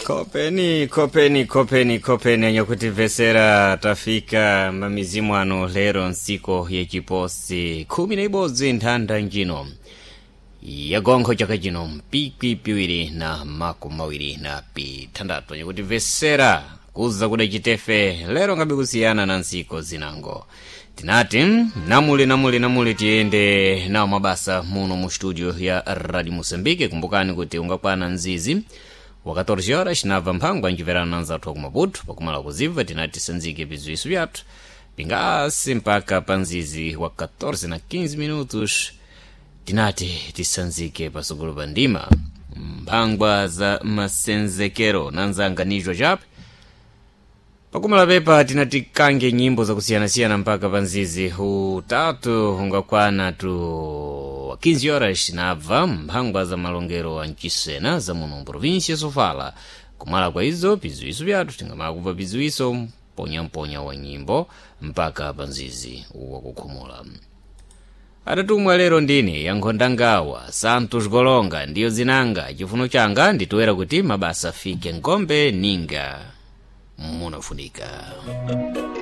Kopeni anyakutivesera tafika mamizimu ano lero nsiko yechiposi 11 nthanda njino yagonkho chaka chino mpikwi piwiri na makumi mawiri na pitandatu anyakutivesera kuza kuda chitefe lero ngabe kusiyana na nsiko zinango tinati namuli tiende nawo mabasa muno mu studio ya Radio Mozambique. Kumbukani kuti ungakwana nzizi wa 14 horas chinabva mphangwa nchiverana nzathu wa kumaputu pakumala kuziva tinati sanzike vizuiso vyathu pingasi mpaka panzizi wa 14 na 15 minutos tinati tisanzike pasogolo pa ndima mphangwa za masenzekero na nzanganizwa chape pakumala pepa tinati kange nyimbo za kusiyana-siyana mpaka panzizi utatu ungakwana tu 15 horas chinabva mphangwa za malongero a Nchisena za muno província Sofala. Kumala kwa izo vizuiso vyathu tingamala kuva vizuiso mponya wa nyimbo mpaka panzizi wa kukhumula. Atatumwa lero ndine yankhondangawa Santos Golonga ndiyo zinanga chifuno changa nditoera kuti mabasa afike ngombe ninga munafunika.